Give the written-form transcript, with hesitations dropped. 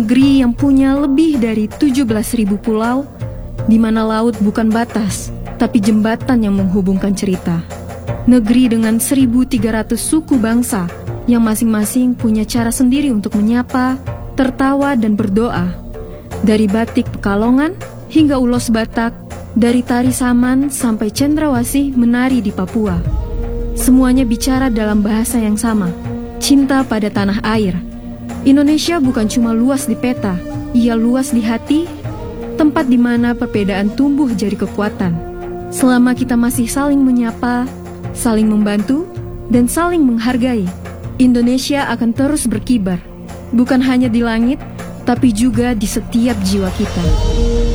Negeri yang punya lebih dari 17.000 pulau, di mana laut bukan batas, tapi jembatan yang menghubungkan cerita. Negeri dengan 1.300 suku bangsa, yang masing-masing punya cara sendiri untuk menyapa, tertawa, dan berdoa. Dari batik Pekalongan hingga ulos Batak, dari tari Saman sampai cendrawasih menari di Papua. Semuanya bicara dalam bahasa yang sama, cinta pada tanah air. Indonesia bukan cuma luas di peta, ia luas di hati, tempat di mana perbedaan tumbuh jadi kekuatan. Selama kita masih saling menyapa, saling membantu, dan saling menghargai, Indonesia akan terus berkibar, bukan hanya di langit, tapi juga di setiap jiwa kita.